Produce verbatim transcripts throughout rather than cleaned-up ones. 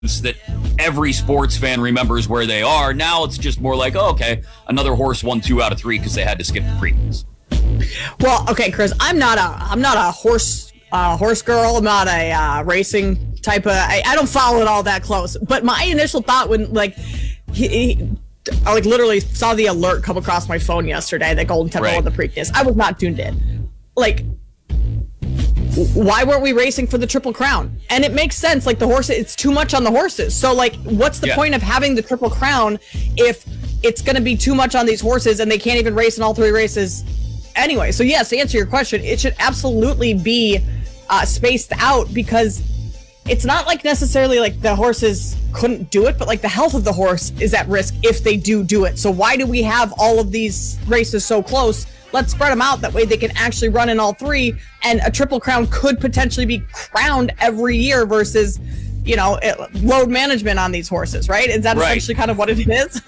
that every sports fan remembers where they are. Now it's just more like, oh, okay, another horse won two out of three because they had to skip the Preakness. Well, okay, Chris, I'm not a I'm not a horse uh, horse girl. I'm not a uh, racing type of. I, I don't follow it all that close. But my initial thought when like he, he I like literally saw the alert come across my phone yesterday that Golden Temple won the Preakness. I was not tuned in. Like, why weren't we racing for the Triple Crown? And it makes sense. Like the horse, it's too much on the horses. So like, what's the yeah. point of having the Triple Crown if it's going to be too much on these horses and they can't even race in all three races anyway? So yes, to answer your question, it should absolutely be uh, spaced out because it's not like necessarily like the horses couldn't do it, but like the health of the horse is at risk if they do do it. So why do we have all of these races so close? Let's spread them out. That way they can actually run in all three. And a Triple Crown could potentially be crowned every year versus, you know, it, load management on these horses, right? Is that right. essentially kind of what it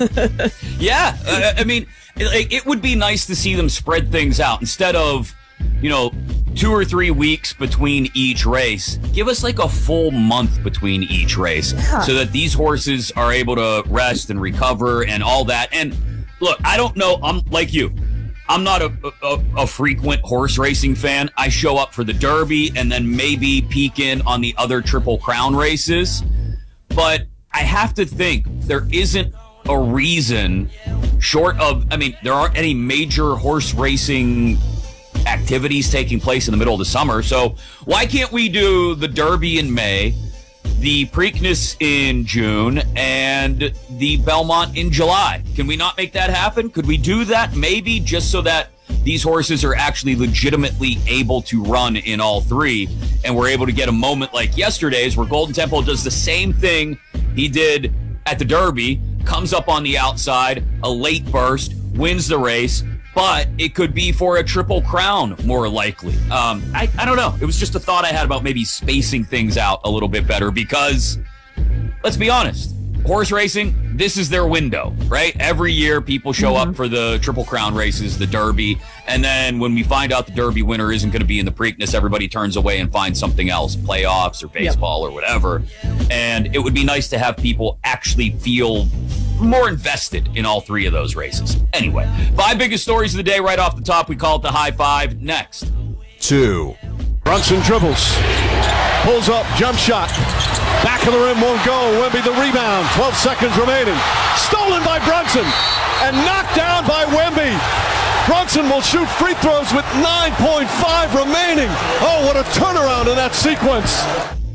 is? yeah. Uh, I mean, it, it would be nice to see them spread things out instead of, you know, two or three weeks between each race. Give us like a full month between each race yeah. so that these horses are able to rest and recover and all that. And look, I don't know. I'm like you. I'm not a, a, a frequent horse racing fan. I show up for the Derby and then maybe peek in on the other Triple Crown races. But I have to think there isn't a reason short of, I mean, there aren't any major horse racing activities taking place in the middle of the summer. So why can't we do the Derby in May, the Preakness in June, and the Belmont in July? Can we not make that happen? Could we do that maybe just so that these horses are actually legitimately able to run in all three and we're able to get a moment like yesterday's where Golden Temple does the same thing he did at the Derby, comes up on the outside, a late burst, wins the race, but it could be for a Triple Crown more likely. Um, I, I don't know. It was just a thought I had about maybe spacing things out a little bit better because, let's be honest, horse racing, this is their window, right? Every year people show mm-hmm. up for the Triple Crown races, the Derby, and then when we find out the Derby winner isn't going to be in the Preakness, everybody turns away and finds something else, playoffs or baseball yep. or whatever. And it would be nice to have people actually feel more invested in all three of those races. Anyway, five biggest stories of the day right off the top. We call it the high five. Next. Two. Brunson dribbles. Pulls up. Jump shot. Back of the rim won't go. Wemby the rebound. twelve seconds remaining. Stolen by Brunson. And knocked down by Wemby. Brunson will shoot free throws with nine point five remaining. Oh, what a turnaround in that sequence.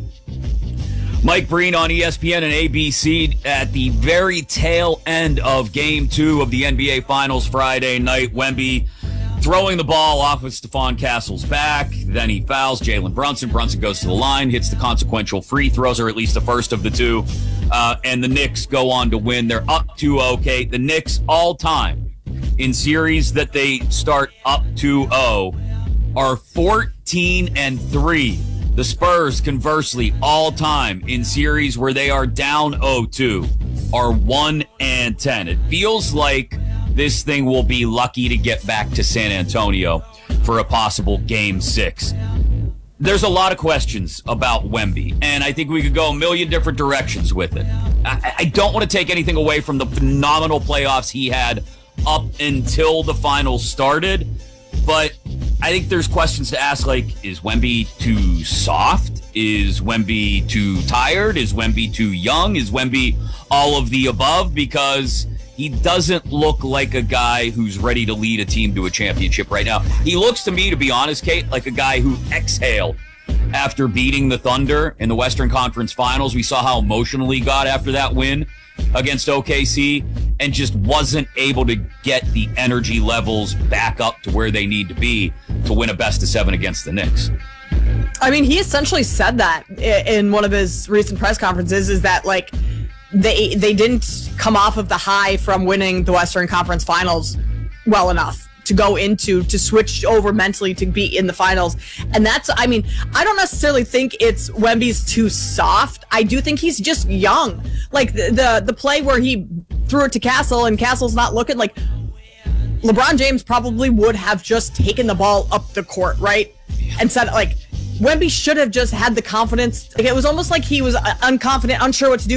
Mike Breen on E S P N and A B C at the very tail end of Game two of the N B A Finals Friday night. Wemby throwing the ball off of Stephon Castle's back. Then he fouls Jalen Brunson. Brunson goes to the line, hits the consequential free throws, or at least the first of the two. Uh, and the Knicks go on to win. They're up two oh. Okay, the Knicks all-time in series that they start up two oh are fourteen and three. The Spurs, conversely, all-time in series where they are down oh two, are one and ten. It feels like this thing will be lucky to get back to San Antonio for a possible Game six. There's a lot of questions about Wemby, and I think we could go a million different directions with it. I, I don't want to take anything away from the phenomenal playoffs he had up until the finals started, but I think there's questions to ask, like, is Wemby too soft? Is Wemby too tired? Is Wemby too young? Is Wemby all of the above? Because he doesn't look like a guy who's ready to lead a team to a championship right now. He looks to me, to be honest, Kate, like a guy who exhaled after beating the Thunder in the Western Conference Finals. We saw how emotional he got after that win against O K C and just wasn't able to get the energy levels back up to where they need to be to win a best of seven against the Knicks. I mean, he essentially said that in one of his recent press conferences, is that, like, they they didn't come off of the high from winning the Western Conference Finals well enough to go into, to switch over mentally to be in the finals. And that's, I mean, I don't necessarily think it's Wemby's too soft. I do think he's just young. Like the, the, the play where he threw it to Castle and Castle's not looking, like LeBron James probably would have just taken the ball up the court, right? And said, like, Wemby should have just had the confidence. Like, it was almost like he was uh, unconfident, unsure what to do.